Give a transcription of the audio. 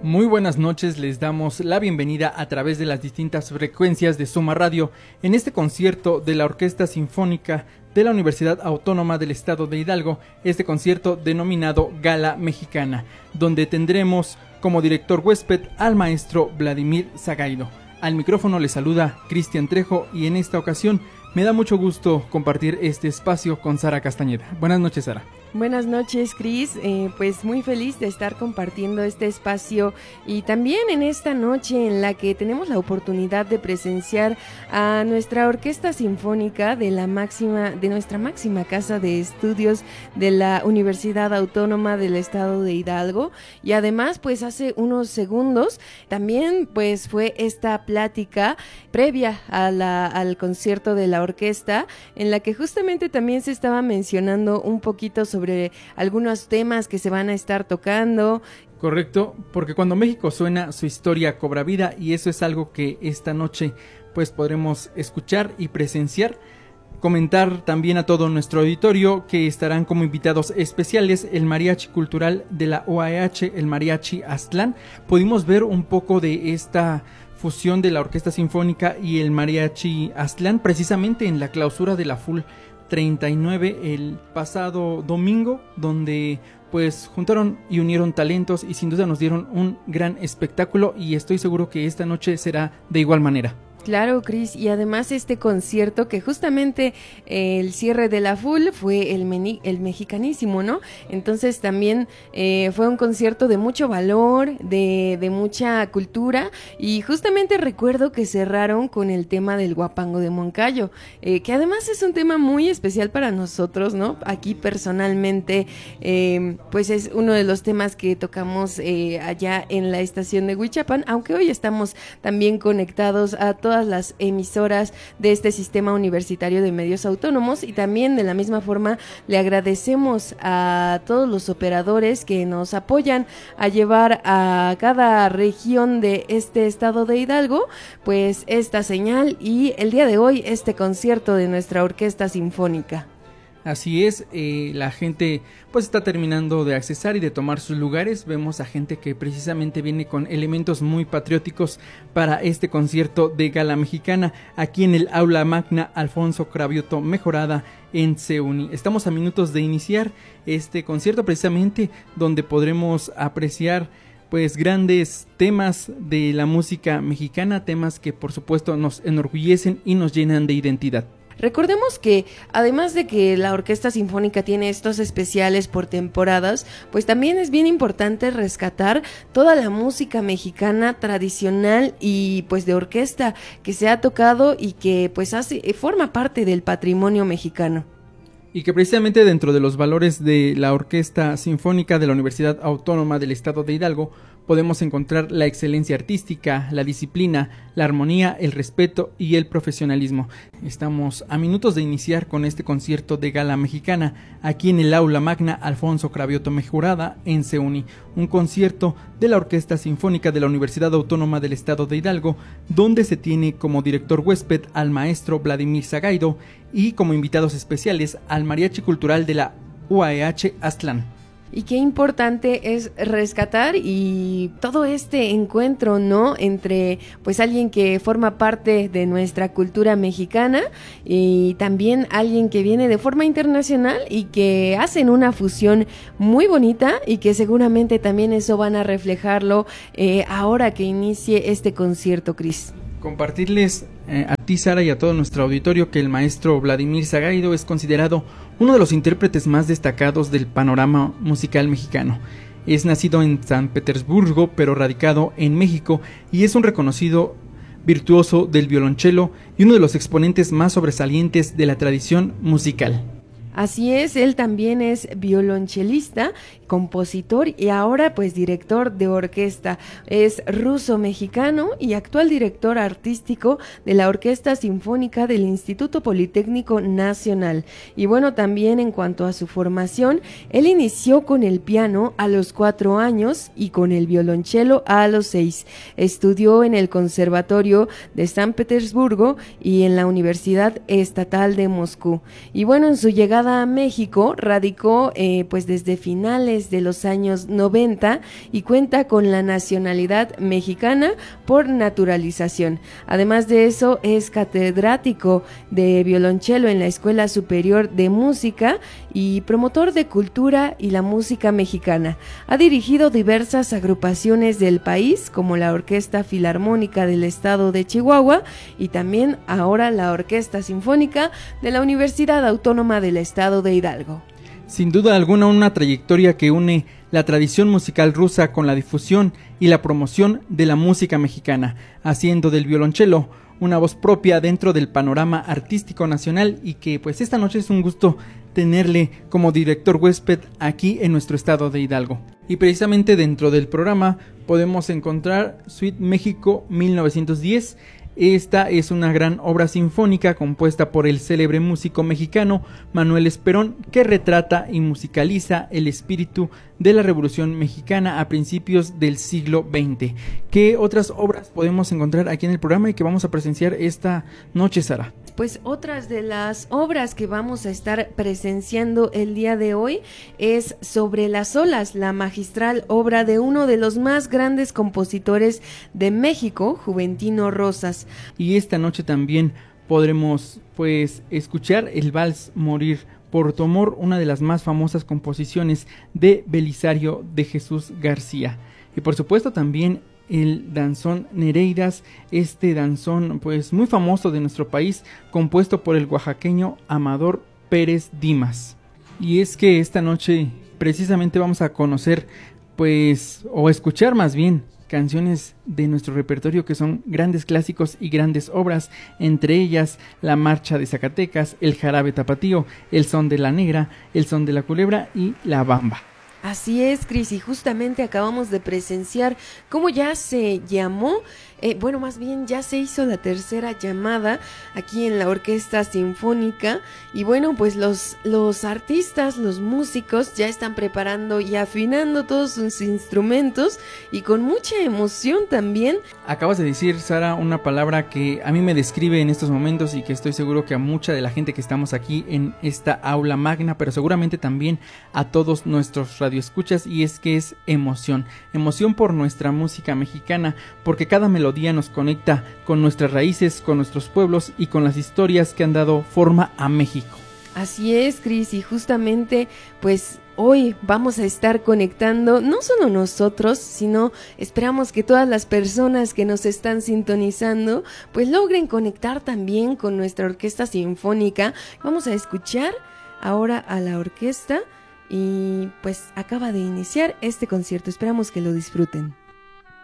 Muy buenas noches, les damos la bienvenida a través de las distintas frecuencias de Suma Radio en este concierto de la Orquesta Sinfónica de la Universidad Autónoma del Estado de Hidalgo, este concierto denominado Gala Mexicana, donde tendremos como director huésped al maestro Vladimir Sagaido. Al micrófono le saluda Cristian Trejo y en esta ocasión me da mucho gusto compartir este espacio con Sara Castañeda. Buenas noches, Sara. Buenas noches, Cris. Pues muy feliz de estar compartiendo este espacio y también en esta noche en la que tenemos la oportunidad de presenciar a nuestra Orquesta Sinfónica de nuestra máxima casa de estudios de la Universidad Autónoma del Estado de Hidalgo. Y además, pues hace unos segundos también pues fue esta plática previa al concierto de la orquesta, en la que justamente también se estaba mencionando un poquito sobre algunos temas que se van a estar tocando. Correcto, porque cuando México suena, su historia cobra vida, y eso es algo que esta noche pues podremos escuchar y presenciar. Comentar también a todo nuestro auditorio que estarán como invitados especiales el Mariachi Cultural de la UAEH, el Mariachi Aztlán. Pudimos ver un poco de esta fusión de la Orquesta Sinfónica y el Mariachi Aztlán precisamente en la clausura de la FUL 39 el pasado domingo, donde pues juntaron y unieron talentos y sin duda nos dieron un gran espectáculo, y estoy seguro que esta noche será de igual manera. Claro, Cris, y además este concierto que justamente el cierre de la FUL fue el mexicanísimo, ¿no? Entonces también fue un concierto de mucho valor, de mucha cultura, y justamente recuerdo que cerraron con el tema del Huapango de Moncayo, que además es un tema muy especial para nosotros, ¿no? Aquí personalmente, pues es uno de los temas que tocamos allá en la estación de Huichapan, aunque hoy estamos también conectados a todas las emisoras de este sistema universitario de medios autónomos, y también de la misma forma le agradecemos a todos los operadores que nos apoyan a llevar a cada región de este estado de Hidalgo pues esta señal y el día de hoy este concierto de nuestra Orquesta Sinfónica. Así es, la gente pues está terminando de accesar y de tomar sus lugares. Vemos a gente que precisamente viene con elementos muy patrióticos para este concierto de Gala Mexicana aquí en el Aula Magna Alfonso Cravioto Mejorada en CEUNY. Estamos a minutos de iniciar este concierto precisamente donde podremos apreciar pues grandes temas de la música mexicana, temas que por supuesto nos enorgullecen y nos llenan de identidad. Recordemos que además de que la Orquesta Sinfónica tiene estos especiales por temporadas, pues también es bien importante rescatar toda la música mexicana tradicional y pues de orquesta que se ha tocado y que pues forma parte del patrimonio mexicano. Y que precisamente dentro de los valores de la Orquesta Sinfónica de la Universidad Autónoma del Estado de Hidalgo podemos encontrar la excelencia artística, la disciplina, la armonía, el respeto y el profesionalismo. Estamos a minutos de iniciar con este concierto de Gala Mexicana aquí en el Aula Magna Alfonso Cravioto Mejorada en CEUNY, un concierto de la Orquesta Sinfónica de la Universidad Autónoma del Estado de Hidalgo, donde se tiene como director huésped al maestro Vladimir Sagaido y como invitados especiales al Mariachi Cultural de la UAEH Aztlán. Y qué importante es rescatar y todo este encuentro, ¿no? Entre pues alguien que forma parte de nuestra cultura mexicana y también alguien que viene de forma internacional y que hacen una fusión muy bonita y que seguramente también eso van a reflejarlo ahora que inicie este concierto, Cris. Compartirles a ti, Sara, y a todo nuestro auditorio que el maestro Vladimir Sagaido es considerado uno de los intérpretes más destacados del panorama musical mexicano. Es nacido en San Petersburgo, pero radicado en México, y es un reconocido virtuoso del violonchelo y uno de los exponentes más sobresalientes de la tradición musical. Así es, él también es violonchelista, compositor y ahora pues director de orquesta. Es ruso-mexicano y actual director artístico de la Orquesta Sinfónica del Instituto Politécnico Nacional. Y bueno, también en cuanto a su formación, él inició con el piano a los 4 años y con el violonchelo a los 6. Estudió en el Conservatorio de San Petersburgo y en la Universidad Estatal de Moscú. Y bueno, en su llegada llegada a México radicó pues desde finales de los años 90 y cuenta con la nacionalidad mexicana por naturalización. Además de eso, es catedrático de violonchelo en la Escuela Superior de Música y promotor de cultura y la música mexicana. Ha dirigido diversas agrupaciones del país, como la Orquesta Filarmónica del Estado de Chihuahua y también ahora la Orquesta Sinfónica de la Universidad Autónoma del Estado de Hidalgo. Sin duda alguna, una trayectoria que une la tradición musical rusa con la difusión y la promoción de la música mexicana, haciendo del violonchelo una voz propia dentro del panorama artístico nacional, y que pues esta noche es un gusto tenerle como director huésped aquí en nuestro estado de Hidalgo. Y precisamente dentro del programa podemos encontrar Suite México 1910. Esta es una gran obra sinfónica compuesta por el célebre músico mexicano Manuel Esperón, que retrata y musicaliza el espíritu de la Revolución Mexicana a principios del siglo XX. ¿Qué otras obras podemos encontrar aquí en el programa y que vamos a presenciar esta noche, Sara? Pues otras de las obras que vamos a estar presenciando el día de hoy es Sobre las olas, la magistral obra de uno de los más grandes compositores de México, Juventino Rosas. Y esta noche también podremos pues escuchar el Vals Morir por tu amor, una de las más famosas composiciones de Belisario de Jesús García. Y por supuesto también el danzón Nereidas, este danzón pues muy famoso de nuestro país, compuesto por el oaxaqueño Amador Pérez Dimas. Y es que esta noche precisamente vamos a conocer pues, o escuchar más bien, canciones de nuestro repertorio que son grandes clásicos y grandes obras, entre ellas La Marcha de Zacatecas, El Jarabe Tapatío, El Son de la Negra, El Son de la Culebra y La Bamba. Así es, Cris, y justamente acabamos de presenciar cómo ya se llamó, más bien ya se hizo la tercera llamada aquí en la Orquesta Sinfónica, y bueno, pues los artistas, los músicos ya están preparando y afinando todos sus instrumentos y con mucha emoción también. Acabas de decir, Sara, una palabra que a mí me describe en estos momentos y que estoy seguro que a mucha de la gente que estamos aquí en esta aula magna, pero seguramente también a todos nuestros radioescuchas, y es que es emoción. Emoción por nuestra música mexicana, porque cada melodía nos conecta con nuestras raíces, con nuestros pueblos y con las historias que han dado forma a México. Así es, Cris, y justamente pues hoy vamos a estar conectando no solo nosotros, sino esperamos que todas las personas que nos están sintonizando pues logren conectar también con nuestra Orquesta Sinfónica. Vamos a escuchar ahora a la orquesta y pues acaba de iniciar este concierto, esperamos que lo disfruten.